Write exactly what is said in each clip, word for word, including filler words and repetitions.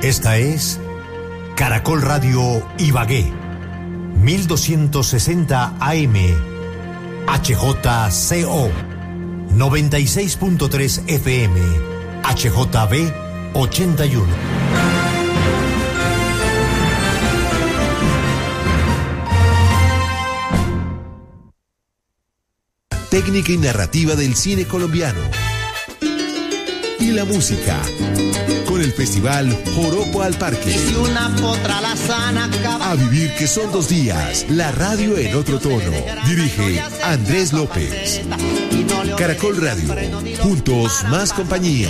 Esta es Caracol Radio Ibagué, mil doscientos sesenta A M, H J C O, noventa y seis punto tres F M, H J B ochenta y uno. Técnica y narrativa del cine colombiano. Y la música, con el festival Joropo al Parque. A vivir que son dos días, la radio en otro tono. Dirige Andrés López. Caracol Radio, juntos más compañía.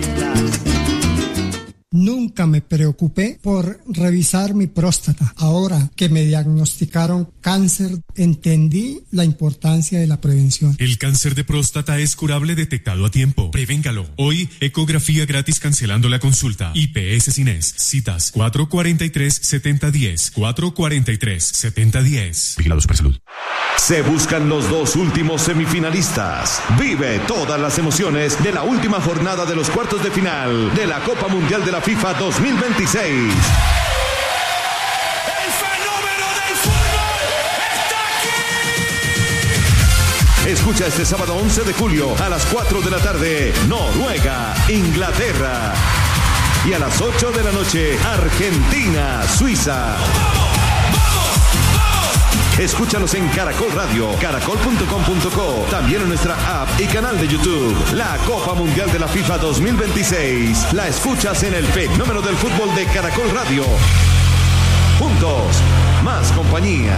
Nunca me preocupé por revisar mi próstata. Ahora que me diagnosticaron cáncer, entendí la importancia de la prevención. El cáncer de próstata es curable detectado a tiempo. Prevéngalo. Hoy, ecografía gratis cancelando la consulta. I P S Cines. Citas cuatro cuatro tres, siete cero uno cero. cuatro cuatro tres, siete cero uno cero. Vigilado Supersalud. Se buscan los dos últimos semifinalistas. Vive todas las emociones de la última jornada de los cuartos de final de la Copa Mundial de la FIFA dos mil veintiséis. ¡El fenómeno del fútbol está aquí! Escucha este sábado once de julio a las cuatro de la tarde, Noruega, Inglaterra. Y a las ocho de la noche, Argentina, Suiza. Escúchanos en Caracol Radio, caracol punto com punto co, también en nuestra app y canal de YouTube. La Copa Mundial de la FIFA dos mil veintiséis la escuchas en el fenómeno del fútbol de Caracol Radio. Juntos, más compañía.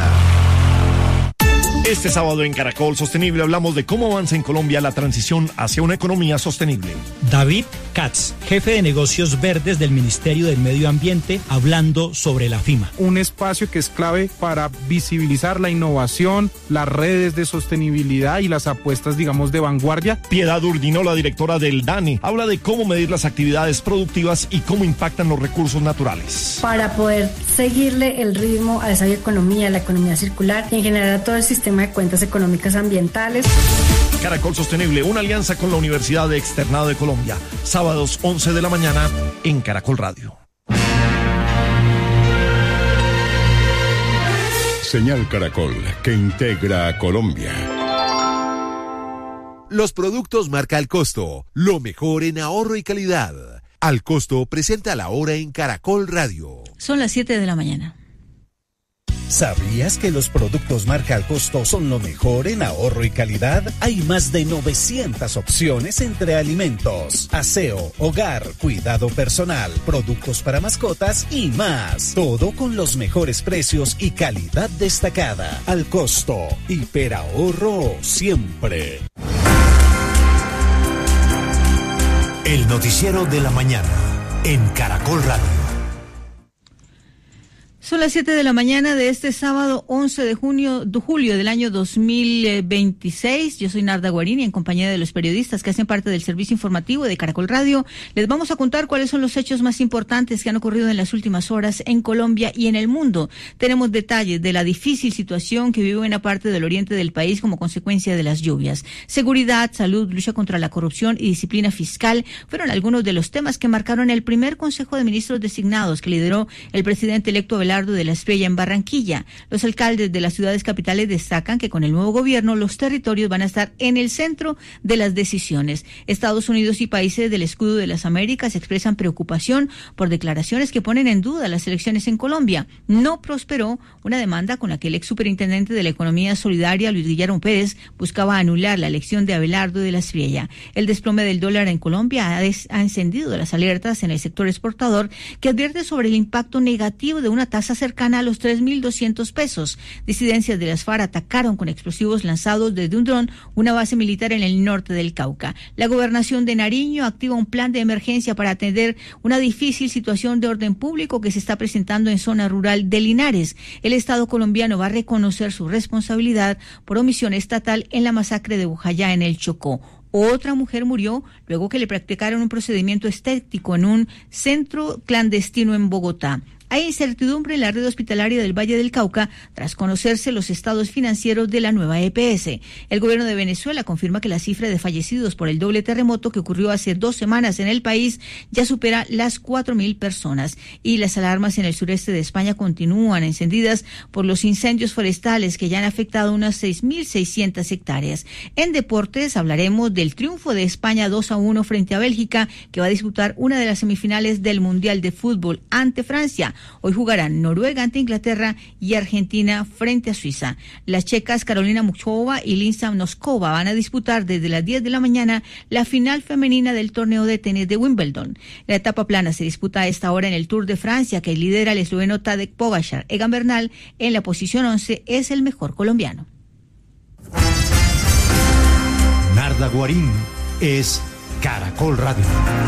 Este sábado en Caracol Sostenible hablamos de cómo avanza en Colombia la transición hacia una economía sostenible. David Katz, jefe de negocios verdes del Ministerio del Medio Ambiente, hablando sobre la FIMA. Un espacio que es clave para visibilizar la innovación, las redes de sostenibilidad y las apuestas, digamos, de vanguardia. Piedad Urdinola, directora del DANE, habla de cómo medir las actividades productivas y cómo impactan los recursos naturales. Para poder seguirle el ritmo a esa economía, la economía circular y en general a todo el sistema de cuentas económicas ambientales. Caracol Sostenible, una alianza con la Universidad de Externado de Colombia. Sábados once de la mañana en Caracol Radio. Señal Caracol, que integra a Colombia. Los productos marca Al Costo, lo mejor en ahorro y calidad. Al Costo presenta la hora en Caracol Radio. Son las siete de la mañana. ¿Sabías que los productos marca Al Costo son lo mejor en ahorro y calidad? Hay más de novecientas opciones entre alimentos, aseo, hogar, cuidado personal, productos para mascotas y más. Todo con los mejores precios y calidad destacada. Al Costo, hiperahorro siempre. El noticiero de la mañana en Caracol Radio. Son las siete de la mañana de este sábado once de junio, de julio del año dos mil veintiséis. Yo soy Narda Guarini, en compañía de los periodistas que hacen parte del servicio informativo de Caracol Radio. Les vamos a contar cuáles son los hechos más importantes que han ocurrido en las últimas horas en Colombia y en el mundo. Tenemos detalles de la difícil situación que vive una parte del oriente del país como consecuencia de las lluvias. Seguridad, salud, lucha contra la corrupción y disciplina fiscal fueron algunos de los temas que marcaron el primer Consejo de Ministros designados que lideró el presidente electo Abelardo de la Espriella en Barranquilla. Los alcaldes de las ciudades capitales destacan que con el nuevo gobierno los territorios van a estar en el centro de las decisiones. Estados Unidos y países del escudo de las Américas expresan preocupación por declaraciones que ponen en duda las elecciones en Colombia. No prosperó una demanda con la que el ex superintendente de la Economía Solidaria, Luis Guillermo Pérez, buscaba anular la elección de Abelardo de la Espriella. El desplome del dólar en Colombia ha, des- ha encendido las alertas en el sector exportador, que advierte sobre el impacto negativo de una tasa cercana a los tres mil doscientos pesos. Disidencias de las FARC atacaron con explosivos lanzados desde un dron una base militar en el norte del Cauca. La gobernación de Nariño activa un plan de emergencia para atender una difícil situación de orden público que se está presentando en zona rural de Linares. El Estado colombiano va a reconocer su responsabilidad por omisión estatal en la masacre de Bojayá en el Chocó. Otra mujer murió luego que le practicaron un procedimiento estético en un centro clandestino en Bogotá. Hay incertidumbre en la red hospitalaria del Valle del Cauca tras conocerse los estados financieros de la nueva E P S. El gobierno de Venezuela confirma que la cifra de fallecidos por el doble terremoto que ocurrió hace dos semanas en el país ya supera las cuatro mil personas. Y las alarmas en el sureste de España continúan encendidas por los incendios forestales que ya han afectado unas seis mil seiscientas hectáreas. En deportes hablaremos del triunfo de España dos a uno frente a Bélgica, que va a disputar una de las semifinales del Mundial de Fútbol ante Francia. Hoy jugarán Noruega ante Inglaterra y Argentina frente a Suiza. Las checas Carolina Muchova y Lindsay Noskova van a disputar desde las diez de la mañana la final femenina del torneo de tenis de Wimbledon. La etapa plana se disputa a esta hora en el Tour de Francia, que lidera el esloveno Tadej Pogačar. Egan Bernal, en la posición once, es el mejor colombiano. Narda Guarín es Caracol Radio.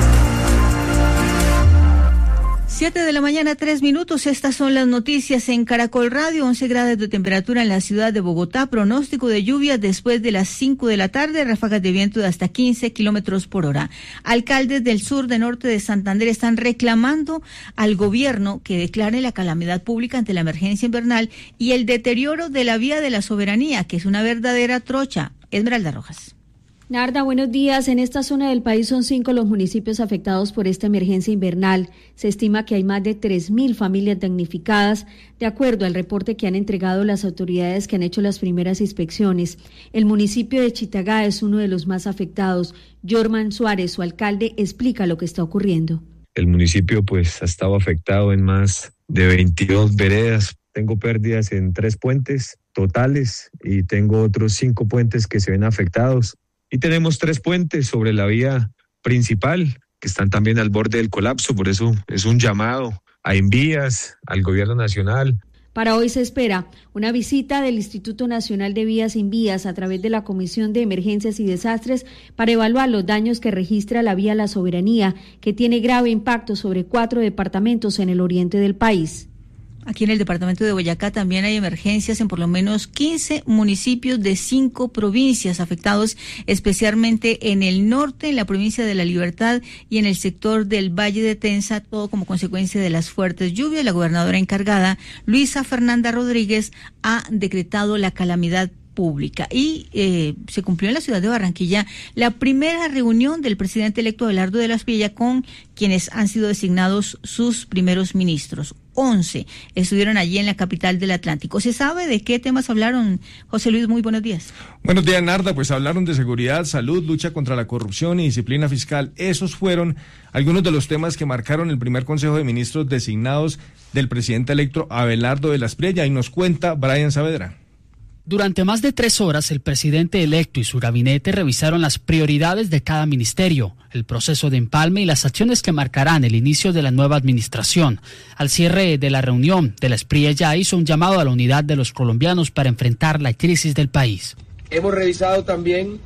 Siete de la mañana, tres minutos. Estas son las noticias en Caracol Radio. once grados de temperatura en la ciudad de Bogotá. Pronóstico de lluvias después de las cinco de la tarde. Ráfagas de viento de hasta quince kilómetros por hora. Alcaldes del sur de norte de Santander están reclamando al gobierno que declare la calamidad pública ante la emergencia invernal y el deterioro de la vía de la soberanía, que es una verdadera trocha. Esmeralda Rojas. Narda, buenos días. En esta zona del país son cinco los municipios afectados por esta emergencia invernal. Se estima que hay más de tres mil familias damnificadas, de acuerdo al reporte que han entregado las autoridades que han hecho las primeras inspecciones. El municipio de Chitagá es uno de los más afectados. Jorman Suárez, su alcalde, explica lo que está ocurriendo. El municipio pues ha estado afectado en más de veintidós veredas. Tengo pérdidas en tres puentes totales y tengo otros cinco puentes que se ven afectados. Y tenemos tres puentes sobre la vía principal que están también al borde del colapso, por eso es un llamado a Envías, al gobierno nacional. Para hoy se espera una visita del Instituto Nacional de Vías Invías a través de la Comisión de Emergencias y Desastres para evaluar los daños que registra la vía La Soberanía, que tiene grave impacto sobre cuatro departamentos en el oriente del país. Aquí en el departamento de Boyacá también hay emergencias en por lo menos quince municipios de cinco provincias afectados, especialmente en el norte, en la provincia de La Libertad y en el sector del Valle de Tensa, todo como consecuencia de las fuertes lluvias. La gobernadora encargada, Luisa Fernanda Rodríguez, ha decretado la calamidad pública y eh, se cumplió en la ciudad de Barranquilla la primera reunión del presidente electo Abelardo de la Espriella con quienes han sido designados sus primeros ministros. once estuvieron allí en la capital del Atlántico. ¿Se sabe de qué temas hablaron? José Luis, muy buenos días. Buenos días, Narda. Pues hablaron de seguridad, salud, lucha contra la corrupción y disciplina fiscal. Esos fueron algunos de los temas que marcaron el primer Consejo de Ministros designados del presidente electo Abelardo de la Espriella, y nos cuenta Brian Saavedra. Durante más de tres horas, el presidente electo y su gabinete revisaron las prioridades de cada ministerio, el proceso de empalme y las acciones que marcarán el inicio de la nueva administración. Al cierre de la reunión, de la Espriella hizo un llamado a la unidad de los colombianos para enfrentar la crisis del país. Hemos revisado también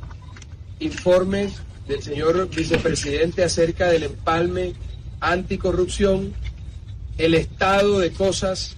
informes del señor vicepresidente acerca del empalme anticorrupción, el estado de cosas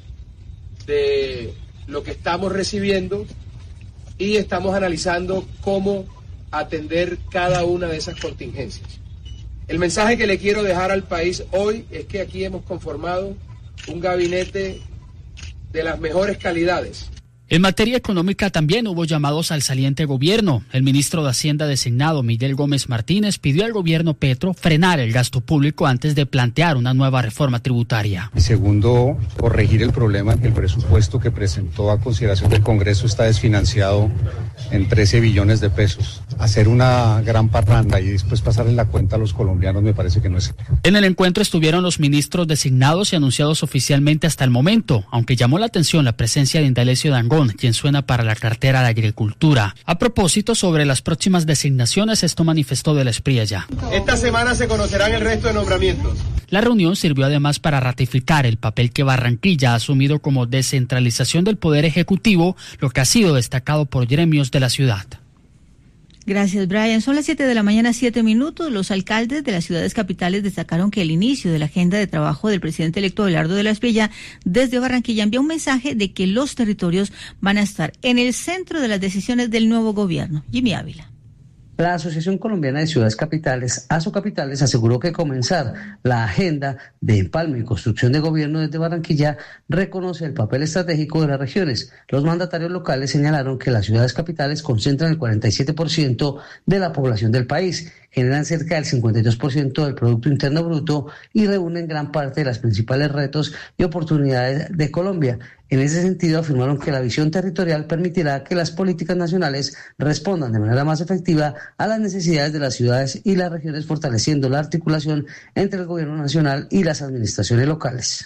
de lo que estamos recibiendo, y estamos analizando cómo atender cada una de esas contingencias. El mensaje que le quiero dejar al país hoy es que aquí hemos conformado un gabinete de las mejores calidades. En materia económica también hubo llamados al saliente gobierno. El ministro de Hacienda designado, Miguel Gómez Martínez, pidió al gobierno Petro frenar el gasto público antes de plantear una nueva reforma tributaria. Y segundo, corregir el problema que el presupuesto que presentó a consideración del Congreso está desfinanciado en trece billones de pesos. Hacer una gran parranda y después pasarle la cuenta a los colombianos me parece que no es. En el encuentro estuvieron los ministros designados y anunciados oficialmente hasta el momento, aunque llamó la atención la presencia de Indalecio Dangond, quien suena para la cartera de Agricultura. A propósito, sobre las próximas designaciones, esto manifestó de la Espriella. Esta semana se conocerán el resto de nombramientos. La reunión sirvió además para ratificar el papel que Barranquilla ha asumido como descentralización del Poder Ejecutivo, lo que ha sido destacado por gremios de la ciudad. Gracias, Brian. Son las siete de la mañana, siete minutos. Los alcaldes de las ciudades capitales destacaron que el inicio de la agenda de trabajo del presidente electo Abelardo de la Espriella desde Barranquilla envía un mensaje de que los territorios van a estar en el centro de las decisiones del nuevo gobierno. Jimmy Ávila. La Asociación Colombiana de Ciudades Capitales, Asocapitales, aseguró que comenzar la agenda de empalme y construcción de gobierno desde Barranquilla reconoce el papel estratégico de las regiones. Los mandatarios locales señalaron que las ciudades capitales concentran el cuarenta y siete por ciento de la población del país, generan cerca del cincuenta y dos por ciento del Producto Interno Bruto y reúnen gran parte de los principales retos y oportunidades de Colombia. En ese sentido, afirmaron que la visión territorial permitirá que las políticas nacionales respondan de manera más efectiva a las necesidades de las ciudades y las regiones, fortaleciendo la articulación entre el gobierno nacional y las administraciones locales.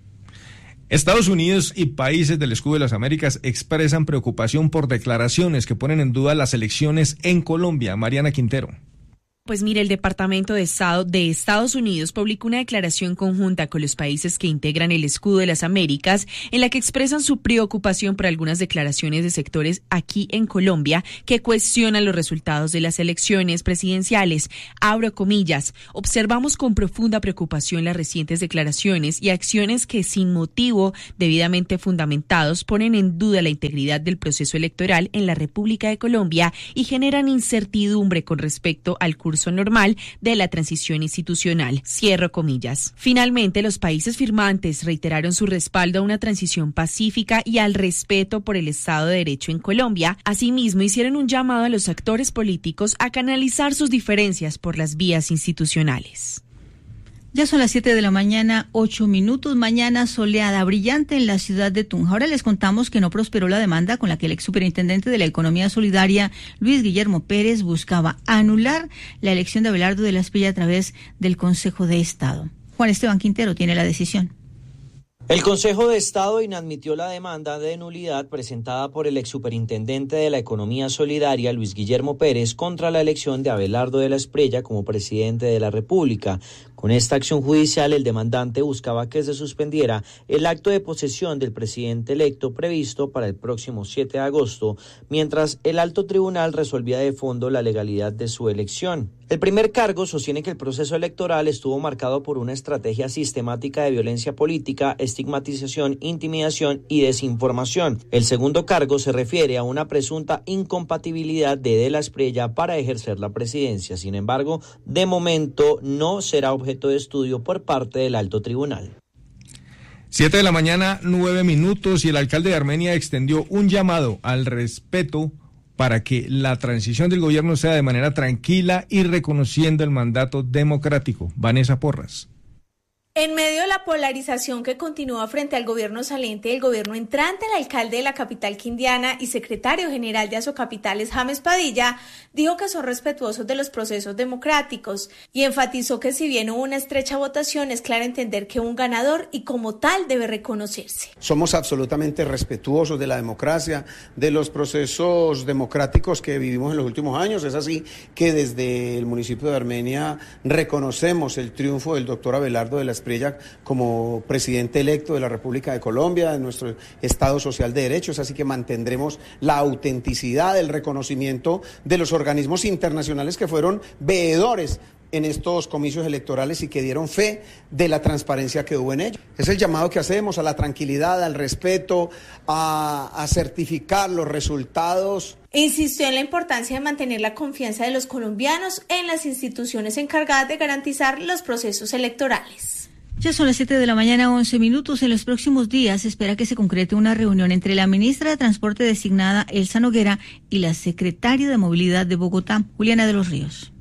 Estados Unidos y países del Escudo de las Américas expresan preocupación por declaraciones que ponen en duda las elecciones en Colombia. Mariana Quintero. Pues mire, el Departamento de Estado de Estados Unidos publicó una declaración conjunta con los países que integran el Escudo de las Américas en la que expresan su preocupación por algunas declaraciones de sectores aquí en Colombia que cuestionan los resultados de las elecciones presidenciales. Abro comillas, observamos con profunda preocupación las recientes declaraciones y acciones que sin motivo debidamente fundamentados ponen en duda la integridad del proceso electoral en la República de Colombia y generan incertidumbre con respecto al curso normal de la transición institucional. Cierro comillas. Finalmente, los países firmantes reiteraron su respaldo a una transición pacífica y al respeto por el Estado de Derecho en Colombia. Asimismo, hicieron un llamado a los actores políticos a canalizar sus diferencias por las vías institucionales. Ya son las siete de la mañana, ocho minutos. Mañana soleada, brillante en la ciudad de Tunja. Ahora les contamos que no prosperó la demanda con la que el ex superintendente de la Economía Solidaria, Luis Guillermo Pérez, buscaba anular la elección de Abelardo de la Espriella a través del Consejo de Estado. Juan Esteban Quintero tiene la decisión. El Consejo de Estado inadmitió la demanda de nulidad presentada por el exsuperintendente de la Economía Solidaria, Luis Guillermo Pérez, contra la elección de Abelardo de la Espriella como presidente de la República. Con esta acción judicial, el demandante buscaba que se suspendiera el acto de posesión del presidente electo previsto para el próximo siete de agosto, mientras el alto tribunal resolvía de fondo la legalidad de su elección. El primer cargo sostiene que el proceso electoral estuvo marcado por una estrategia sistemática de violencia política, estigmatización, intimidación y desinformación. El segundo cargo se refiere a una presunta incompatibilidad de De la Espriella para ejercer la presidencia. Sin embargo, de momento no será objeto de estudio por parte del alto tribunal. Siete de la mañana, nueve minutos, y el alcalde de Armenia extendió un llamado al respeto para que la transición del gobierno sea de manera tranquila y reconociendo el mandato democrático. Vanessa Porras. En medio de la polarización que continúa frente al gobierno saliente y el gobierno entrante, el alcalde de la capital quindiana y secretario general de Asocapitales, James Padilla, dijo que son respetuosos de los procesos democráticos y enfatizó que si bien hubo una estrecha votación, es claro entender que un ganador y como tal debe reconocerse. Somos absolutamente respetuosos de la democracia, de los procesos democráticos que vivimos en los últimos años. Es así que desde el municipio de Armenia reconocemos el triunfo del doctor Abelardo de la Espriella como presidente electo de la República de Colombia, de nuestro Estado Social de Derechos, así que mantendremos la autenticidad del reconocimiento de los organismos internacionales que fueron veedores en estos comicios electorales y que dieron fe de la transparencia que hubo en ellos. Es el llamado que hacemos a la tranquilidad, al respeto, a, a certificar los resultados. Insistió en la importancia de mantener la confianza de los colombianos en las instituciones encargadas de garantizar los procesos electorales. Ya son las siete de la mañana, once minutos. En los próximos días se espera que se concrete una reunión entre la ministra de Transporte designada, Elsa Noguera, y la secretaria de Movilidad de Bogotá, Juliana de los Ríos.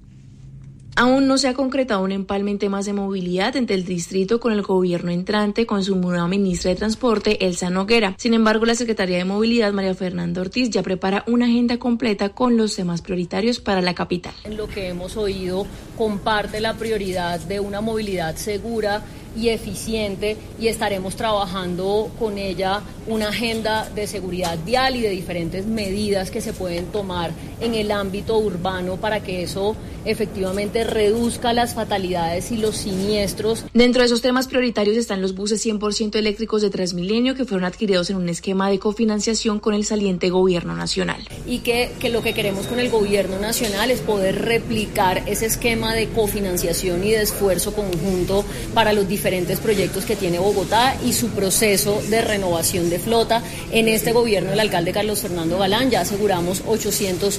Aún no se ha concretado un empalme en temas de movilidad entre el distrito con el gobierno entrante con su nueva ministra de Transporte, Elsa Noguera. Sin embargo, la secretaria de Movilidad, María Fernanda Ortiz, ya prepara una agenda completa con los temas prioritarios para la capital. En lo que hemos oído, comparte la prioridad de una movilidad segura y eficiente, y estaremos trabajando con ella una agenda de seguridad vial y de diferentes medidas que se pueden tomar en el ámbito urbano para que eso efectivamente reduzca las fatalidades y los siniestros. Dentro de esos temas prioritarios están los buses cien por ciento eléctricos de Transmilenio que fueron adquiridos en un esquema de cofinanciación con el saliente gobierno nacional. Y que, que lo que queremos con el gobierno nacional es poder replicar ese esquema de cofinanciación y de esfuerzo conjunto para los diferentes diferentes proyectos que tiene Bogotá y su proceso de renovación de flota. En este gobierno del alcalde Carlos Fernando Galán ya aseguramos ochocientos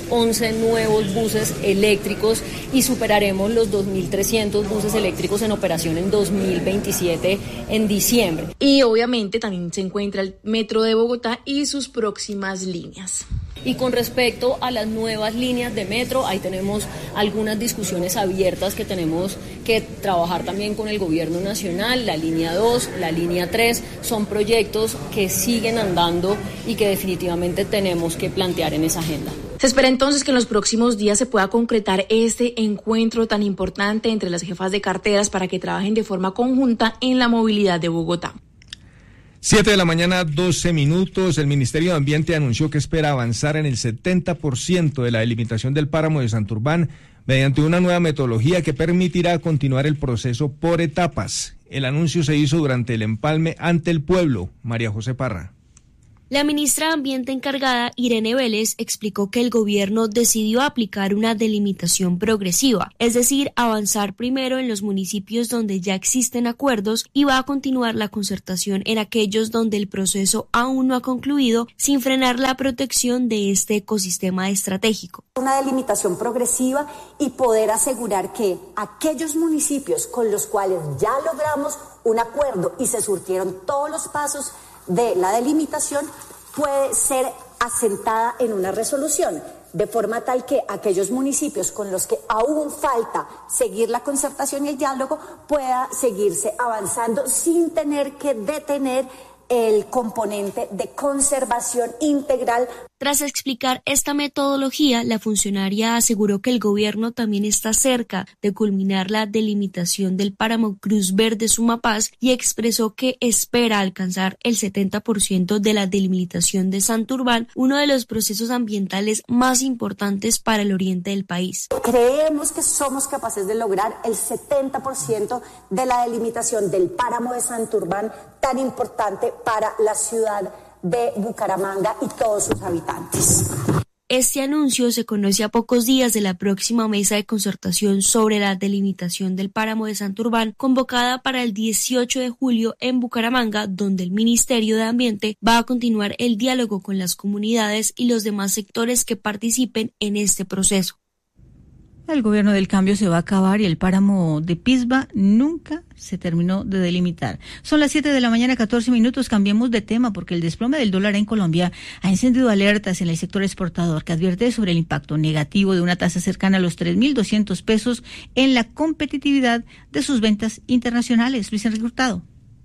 once nuevos buses eléctricos y superaremos los dos mil trescientos buses eléctricos en operación en dos mil veintisiete en diciembre. Y obviamente también se encuentra el Metro de Bogotá y sus próximas líneas. Y con respecto a las nuevas líneas de metro, ahí tenemos algunas discusiones abiertas que tenemos que trabajar también con el gobierno nacional. La línea dos, la línea tres, son proyectos que siguen andando y que definitivamente tenemos que plantear en esa agenda. Se espera entonces que en los próximos días se pueda concretar este encuentro tan importante entre las jefas de carteras para que trabajen de forma conjunta en la movilidad de Bogotá. Siete de la mañana, doce minutos. El Ministerio de Ambiente anunció que espera avanzar en el setenta por ciento de la delimitación del páramo de Santurbán mediante una nueva metodología que permitirá continuar el proceso por etapas. El anuncio se hizo durante el empalme ante el pueblo. María José Parra. La ministra de Ambiente encargada, Irene Vélez, explicó que el gobierno decidió aplicar una delimitación progresiva, es decir, avanzar primero en los municipios donde ya existen acuerdos y va a continuar la concertación en aquellos donde el proceso aún no ha concluido, sin frenar la protección de este ecosistema estratégico. Una delimitación progresiva y poder asegurar que aquellos municipios con los cuales ya logramos un acuerdo y se surtieron todos los pasos de la delimitación puede ser asentada en una resolución, de forma tal que aquellos municipios con los que aún falta seguir la concertación y el diálogo pueda seguirse avanzando sin tener que detener el componente de conservación integral. Tras explicar esta metodología, la funcionaria aseguró que el gobierno también está cerca de culminar la delimitación del páramo Cruz Verde Sumapaz y expresó que espera alcanzar el setenta por ciento de la delimitación de Santurbán, uno de los procesos ambientales más importantes para el oriente del país. Creemos que somos capaces de lograr el setenta por ciento de la delimitación del páramo de Santurbán, tan importante para la ciudad de Bucaramanga y todos sus habitantes. Este anuncio se conoce a pocos días de la próxima mesa de concertación sobre la delimitación del páramo de Santurbán, convocada para el dieciocho de julio en Bucaramanga, donde el Ministerio de Ambiente va a continuar el diálogo con las comunidades y los demás sectores que participen en este proceso. El gobierno del cambio se va a acabar y el páramo de Pisba nunca se terminó de delimitar. Son las siete de la mañana, catorce minutos. Cambiemos de tema porque el desplome del dólar en Colombia ha encendido alertas en el sector exportador, que advierte sobre el impacto negativo de una tasa cercana a los tres mil doscientos pesos en la competitividad de sus ventas internacionales. Luis Enrique Hurtado.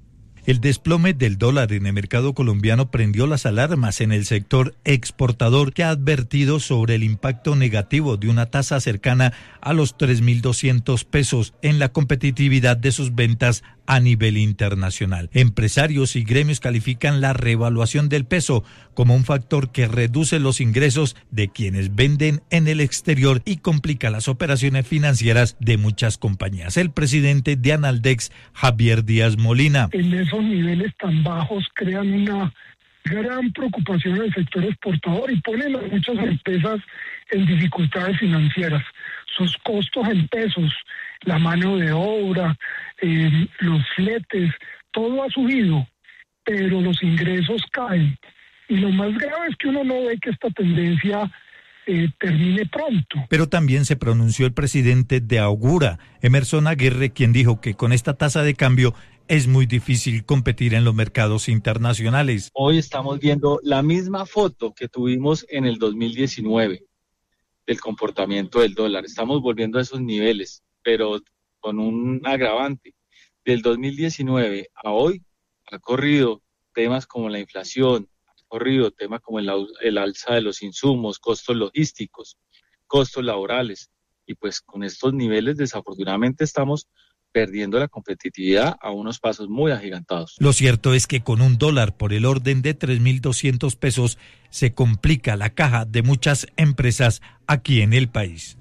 El desplome del dólar en el mercado colombiano prendió las alarmas en el sector exportador, que ha advertido sobre el impacto negativo de una tasa cercana a los tres mil doscientos pesos en la competitividad de sus ventas a nivel internacional. Empresarios y gremios califican la revaluación del peso como un factor que reduce los ingresos de quienes venden en el exterior y complica las operaciones financieras de muchas compañías. El presidente de Analdex, Javier Díaz Molina. En esos niveles tan bajos crean una gran preocupación en el sector exportador y ponen a muchas empresas en dificultades financieras. Sus costos en pesos, la mano de obra, eh, los fletes, todo ha subido, pero los ingresos caen. Y lo más grave es que uno no ve que esta tendencia eh, termine pronto. Pero también se pronunció el presidente de Augura, Emerson Aguirre, quien dijo que con esta tasa de cambio es muy difícil competir en los mercados internacionales. Hoy estamos viendo la misma foto que tuvimos en el dos mil diecinueve del comportamiento del dólar. Estamos volviendo a esos niveles, pero con un agravante. Del dos mil diecinueve a hoy ha corrido temas como la inflación, ha corrido temas como el, el alza de los insumos, costos logísticos, costos laborales. Y pues con estos niveles desafortunadamente estamos perdiendo la competitividad a unos pasos muy agigantados. Lo cierto es que con un dólar por el orden de tres mil doscientos pesos se complica la caja de muchas empresas aquí en el país.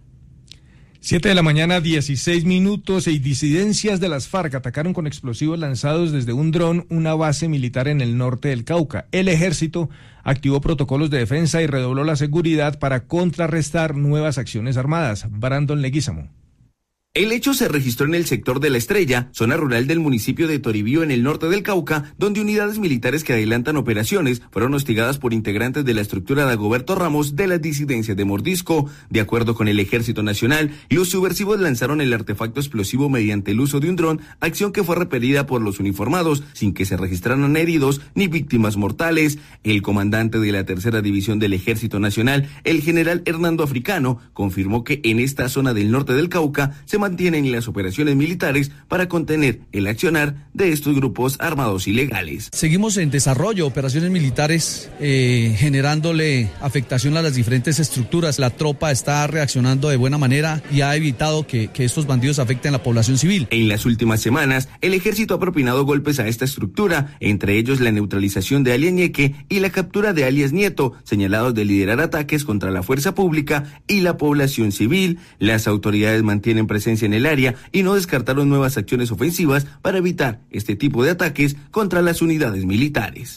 Siete de la mañana, dieciséis minutos, y disidencias de las FARC atacaron con explosivos lanzados desde un dron una base militar en el norte del Cauca. El ejército activó protocolos de defensa y redobló la seguridad para contrarrestar nuevas acciones armadas. Brandon Leguízamo. El hecho se registró en el sector de La Estrella, zona rural del municipio de Toribío en el norte del Cauca, donde unidades militares que adelantan operaciones fueron hostigadas por integrantes de la estructura de Dagoberto Ramos de las disidencias de Mordisco. De acuerdo con el Ejército Nacional, los subversivos lanzaron el artefacto explosivo mediante el uso de un dron, acción que fue repelida por los uniformados sin que se registraran heridos ni víctimas mortales. El comandante de la tercera división del Ejército Nacional, el general Hernando Africano, confirmó que en esta zona del norte del Cauca se mantienen las operaciones militares para contener el accionar de estos grupos armados ilegales. Seguimos en desarrollo, operaciones militares eh, generándole afectación a las diferentes estructuras. La tropa está reaccionando de buena manera y ha evitado que, que estos bandidos afecten a la población civil. En las últimas semanas, el ejército ha propinado golpes a esta estructura, entre ellos la neutralización de alias Ñeque y la captura de alias Nieto, señalados de liderar ataques contra la fuerza pública y la población civil. Las autoridades mantienen presencia en el área y no descartaron nuevas acciones ofensivas para evitar este tipo de ataques contra las unidades militares.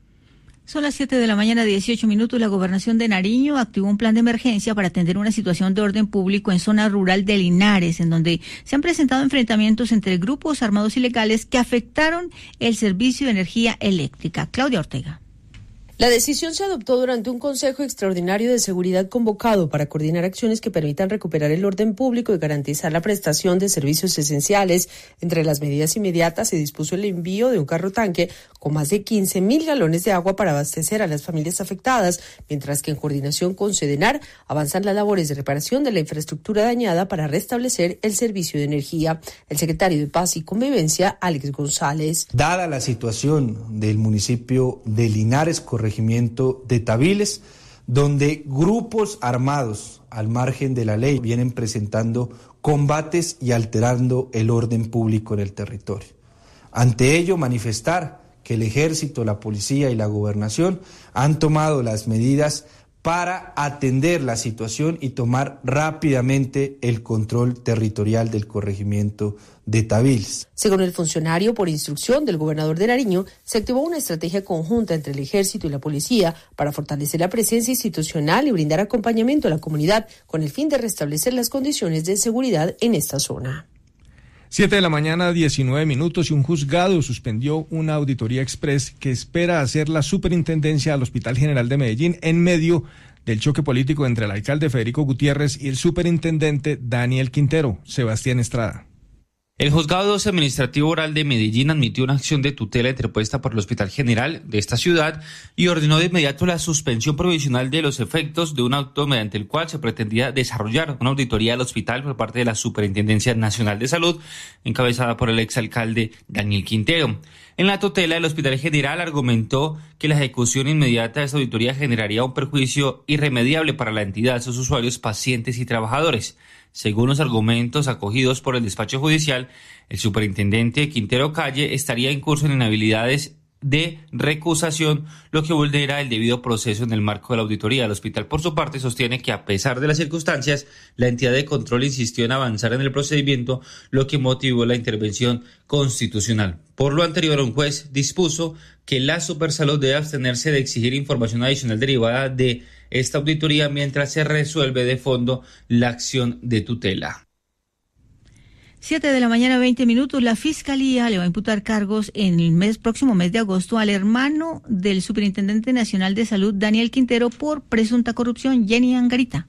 Son las siete de la mañana, dieciocho minutos. La Gobernación de Nariño activó un plan de emergencia para atender una situación de orden público en zona rural de Linares, en donde se han presentado enfrentamientos entre grupos armados ilegales que afectaron el servicio de energía eléctrica. Claudia Ortega. La decisión se adoptó durante un Consejo Extraordinario de Seguridad convocado para coordinar acciones que permitan recuperar el orden público y garantizar la prestación de servicios esenciales. Entre las medidas inmediatas se dispuso el envío de un carro tanque con más de quince mil galones de agua para abastecer a las familias afectadas, mientras que en coordinación con Sedenar avanzan las labores de reparación de la infraestructura dañada para restablecer el servicio de energía. El secretario de Paz y Convivencia, Alex González. Dada la situación del municipio de Linares, corregimiento de Tabiles, donde grupos armados al margen de la ley vienen presentando combates y alterando el orden público en el territorio. Ante ello, manifestar que el ejército, la policía y la gobernación han tomado las medidas para atender la situación y tomar rápidamente el control territorial del corregimiento de Tabiles. Según el funcionario, por instrucción del gobernador de Nariño, se activó una estrategia conjunta entre el ejército y la policía para fortalecer la presencia institucional y brindar acompañamiento a la comunidad con el fin de restablecer las condiciones de seguridad en esta zona. Siete de la mañana, diecinueve minutos, y un juzgado suspendió una auditoría express que espera hacer la superintendencia al Hospital General de Medellín en medio del choque político entre el alcalde Federico Gutiérrez y el superintendente Daniel Quintero. Sebastián Estrada. El Juzgado doce Administrativo Oral de Medellín admitió una acción de tutela interpuesta por el Hospital General de esta ciudad y ordenó de inmediato la suspensión provisional de los efectos de un auto mediante el cual se pretendía desarrollar una auditoría del hospital por parte de la Superintendencia Nacional de Salud, encabezada por el exalcalde Daniel Quintero. En la tutela, el Hospital General argumentó que la ejecución inmediata de esta auditoría generaría un perjuicio irremediable para la entidad, sus usuarios, pacientes y trabajadores. Según los argumentos acogidos por el despacho judicial, el superintendente Quintero Calle estaría en curso en inhabilidades de recusación, lo que vulnera el debido proceso en el marco de la auditoría. El hospital, por su parte, sostiene que a pesar de las circunstancias, la entidad de control insistió en avanzar en el procedimiento, lo que motivó la intervención constitucional. Por lo anterior, un juez dispuso que la Supersalud debe abstenerse de exigir información adicional derivada de esta auditoría mientras se resuelve de fondo la acción de tutela. Siete de la mañana, veinte minutos. La Fiscalía le va a imputar cargos en el mes próximo mes de agosto al hermano del Superintendente Nacional de Salud, Daniel Quintero, por presunta corrupción. Jenny Angarita.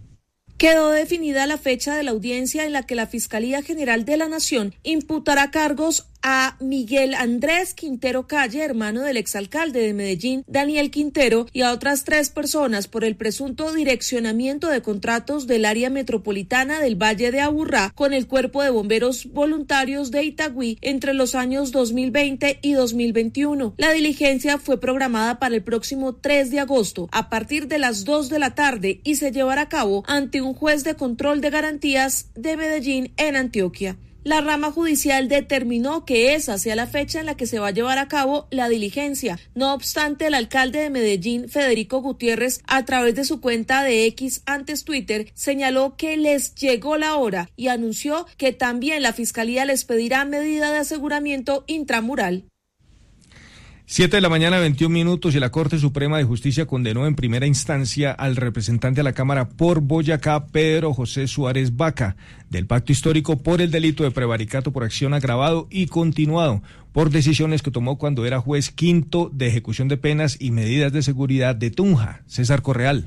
Quedó definida la fecha de la audiencia en la que la Fiscalía General de la Nación imputará cargos a Miguel Andrés Quintero Calle, hermano del exalcalde de Medellín, Daniel Quintero, y a otras tres personas por el presunto direccionamiento de contratos del área metropolitana del Valle de Aburrá con el Cuerpo de Bomberos Voluntarios de Itagüí entre los años dos mil veinte y dos mil veintiuno. La diligencia fue programada para el próximo tres de agosto a partir de las dos de la tarde y se llevará a cabo ante un juez de control de garantías de Medellín en Antioquia. La rama judicial determinó que esa sea la fecha en la que se va a llevar a cabo la diligencia. No obstante, el alcalde de Medellín, Federico Gutiérrez, a través de su cuenta de X, antes Twitter, señaló que les llegó la hora y anunció que también la Fiscalía les pedirá medida de aseguramiento intramural. Siete de la mañana, veintiún minutos, y la Corte Suprema de Justicia condenó en primera instancia al representante a la Cámara por Boyacá, Pedro José Suárez Vaca, del Pacto Histórico por el delito de prevaricato por acción agravado y continuado, por decisiones que tomó cuando era juez quinto de ejecución de penas y medidas de seguridad de Tunja. César Correal.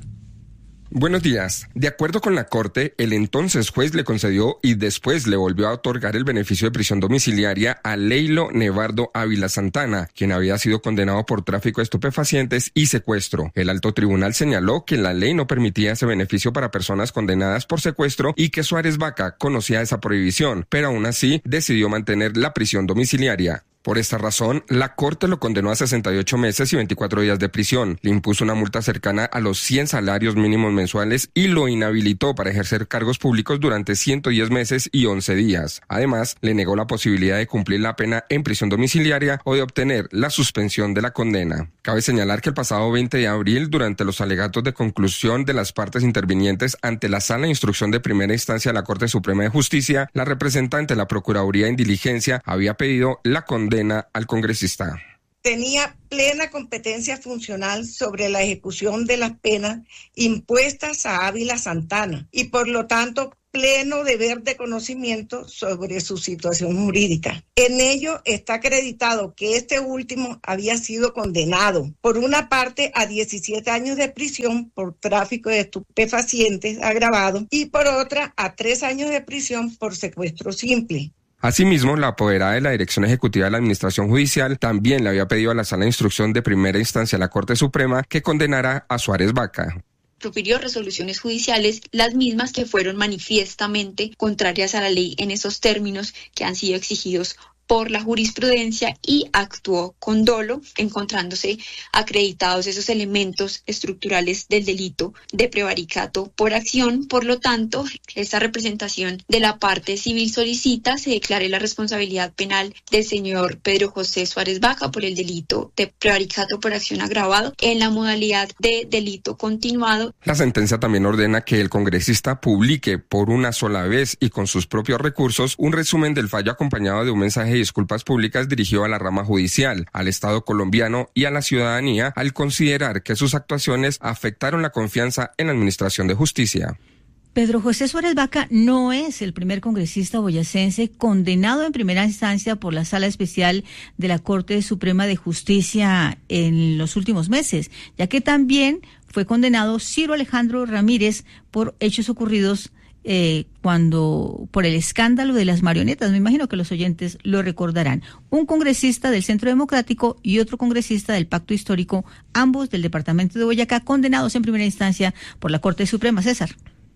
Buenos días. De acuerdo con la Corte, el entonces juez le concedió y después le volvió a otorgar el beneficio de prisión domiciliaria a Leilo Nevardo Ávila Santana, quien había sido condenado por tráfico de estupefacientes y secuestro. El alto tribunal señaló que la ley no permitía ese beneficio para personas condenadas por secuestro y que Suárez Vaca conocía esa prohibición, pero aún así decidió mantener la prisión domiciliaria. Por esta razón, la Corte lo condenó a sesenta y ocho meses y veinticuatro días de prisión, le impuso una multa cercana a los cien salarios mínimos mensuales y lo inhabilitó para ejercer cargos públicos durante ciento diez meses y once días. Además, le negó la posibilidad de cumplir la pena en prisión domiciliaria o de obtener la suspensión de la condena. Cabe señalar que el pasado veinte de abril, durante los alegatos de conclusión de las partes intervinientes ante la Sala de Instrucción de Primera Instancia de la Corte Suprema de Justicia, la representante de la Procuraduría en diligencia había pedido la condena al congresista. Tenía plena competencia funcional sobre la ejecución de las penas impuestas a Ávila Santana y por lo tanto pleno deber de conocimiento sobre su situación jurídica. En ello está acreditado que este último había sido condenado por una parte a diecisiete años de prisión por tráfico de estupefacientes agravado y por otra a tres años de prisión por secuestro simple. Asimismo, la apoderada de la Dirección Ejecutiva de la Administración Judicial también le había pedido a la Sala de Instrucción de Primera Instancia de la Corte Suprema que condenara a Suárez Vaca. Profirió resoluciones judiciales, las mismas que fueron manifiestamente contrarias a la ley en esos términos que han sido exigidos por la jurisprudencia y actuó con dolo, encontrándose acreditados esos elementos estructurales del delito de prevaricato por acción. Por lo tanto, esta representación de la parte civil solicita se declare la responsabilidad penal del señor Pedro José Suárez Vaca por el delito de prevaricato por acción agravado en la modalidad de delito continuado. La sentencia también ordena que el congresista publique por una sola vez y con sus propios recursos un resumen del fallo acompañado de un mensaje de disculpas públicas dirigido a la rama judicial, al Estado colombiano y a la ciudadanía al considerar que sus actuaciones afectaron la confianza en la administración de justicia. Pedro José Suárez Vaca no es el primer congresista boyacense condenado en primera instancia por la Sala Especial de la Corte Suprema de Justicia en los últimos meses, ya que también fue condenado Ciro Alejandro Ramírez por hechos ocurridos Eh, cuando por el escándalo de las marionetas. Me imagino que los oyentes lo recordarán. Un congresista del Centro Democrático y otro congresista del Pacto Histórico, ambos del departamento de Boyacá, condenados en primera instancia por la Corte Suprema. César.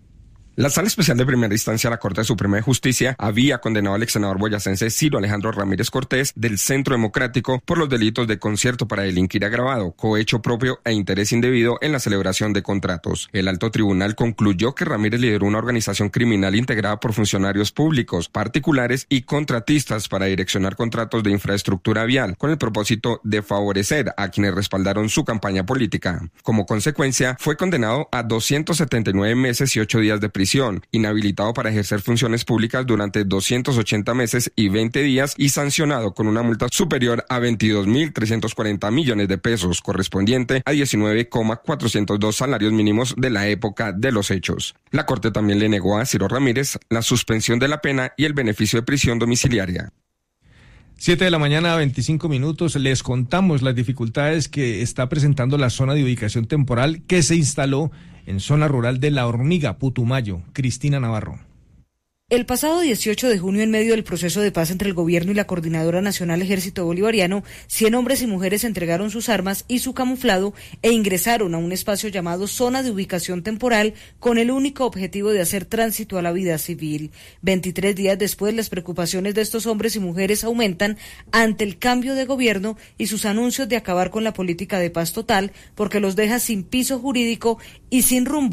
La Sala Especial de Primera Instancia de la Corte Suprema de Justicia había condenado al ex senador boyacense Ciro Alejandro Ramírez Cortés del Centro Democrático por los delitos de concierto para delinquir agravado, cohecho propio e interés indebido en la celebración de contratos. El alto tribunal concluyó que Ramírez lideró una organización criminal integrada por funcionarios públicos, particulares y contratistas para direccionar contratos de infraestructura vial con el propósito de favorecer a quienes respaldaron su campaña política. Como consecuencia, fue condenado a doscientos setenta y nueve meses y ocho días de prisión, inhabilitado para ejercer funciones públicas durante doscientos ochenta meses y veinte días y sancionado con una multa superior a veintidós mil trescientos cuarenta millones de pesos, correspondiente a diecinueve coma cuatrocientos dos salarios mínimos de la época de los hechos. La Corte también le negó a Ciro Ramírez la suspensión de la pena y el beneficio de prisión domiciliaria. Siete de la mañana, veinticinco minutos. Les contamos las dificultades que está presentando la zona de ubicación temporal que se instaló en zona rural de La Hormiga, Putumayo. Cristina Navarro. El pasado dieciocho de junio, en medio del proceso de paz entre el gobierno y la Coordinadora Nacional Ejército Bolivariano, cien hombres y mujeres entregaron sus armas y su camuflado e ingresaron a un espacio llamado Zona de Ubicación Temporal con el único objetivo de hacer tránsito a la vida civil. veintitrés días después, las preocupaciones de estos hombres y mujeres aumentan ante el cambio de gobierno y sus anuncios de acabar con la política de paz total, porque los deja sin piso jurídico y sin rumbo.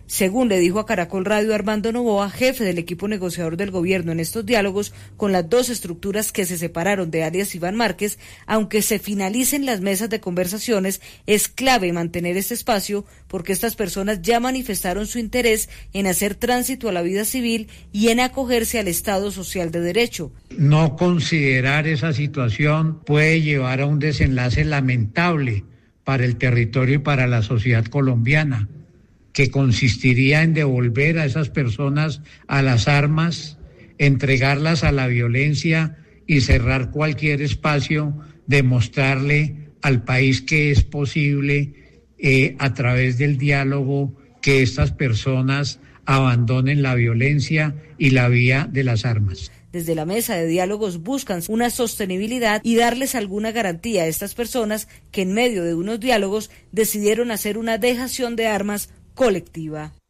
según le dijo a Caracol Radio Armando Novoa, jefe del equipo negociador del gobierno en estos diálogos con las dos estructuras que se separaron de alias Iván Márquez. Aunque se finalicen las mesas de conversaciones, es clave mantener este espacio porque estas personas ya manifestaron su interés en hacer tránsito a la vida civil y en acogerse al Estado social de derecho. No considerar esa situación puede llevar a un desenlace lamentable para el territorio y para la sociedad colombiana, que consistiría en devolver a esas personas a las armas, entregarlas a la violencia y cerrar cualquier espacio de mostrarle al país que es posible, eh, a través del diálogo, que estas personas abandonen la violencia y la vía de las armas. Desde la mesa de diálogos buscan una sostenibilidad y darles alguna garantía a estas personas que en medio de unos diálogos decidieron hacer una dejación de armas colectiva.